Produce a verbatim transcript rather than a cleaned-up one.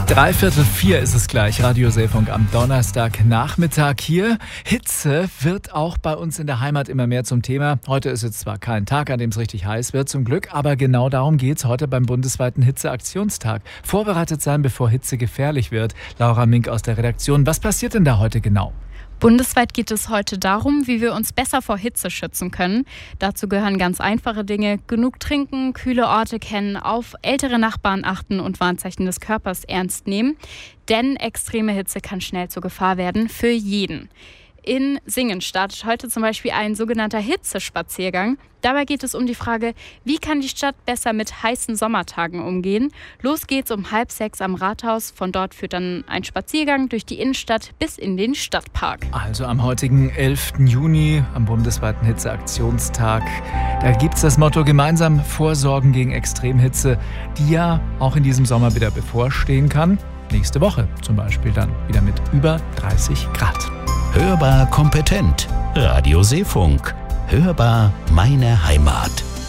Dreiviertel vier ist es gleich, Radio Seefunk am Donnerstagnachmittag hier. Hitze wird auch bei uns in der Heimat immer mehr zum Thema. Heute ist jetzt zwar kein Tag, an dem es richtig heiß wird, zum Glück, aber genau darum geht es heute beim bundesweiten Hitzeaktionstag. Vorbereitet sein, bevor Hitze gefährlich wird. Laura Mink aus der Redaktion. Was passiert denn da heute genau? Bundesweit geht es heute darum, wie wir uns besser vor Hitze schützen können. Dazu gehören ganz einfache Dinge: genug trinken, kühle Orte kennen, auf ältere Nachbarn achten und Warnzeichen des Körpers ernst nehmen. Denn extreme Hitze kann schnell zur Gefahr werden für jeden. In Singen startet heute zum Beispiel ein sogenannter Hitzespaziergang. Dabei geht es um die Frage, wie kann die Stadt besser mit heißen Sommertagen umgehen. Los geht's um halb sechs am Rathaus. Von dort führt dann ein Spaziergang durch die Innenstadt bis in den Stadtpark. Also am heutigen elften Juni, am bundesweiten Hitzeaktionstag, da gibt es das Motto: gemeinsam vorsorgen gegen Extremhitze, die ja auch in diesem Sommer wieder bevorstehen kann. Nächste Woche zum Beispiel dann wieder mit über dreißig Grad. Hörbar kompetent. Radio Seefunk. Hörbar meine Heimat.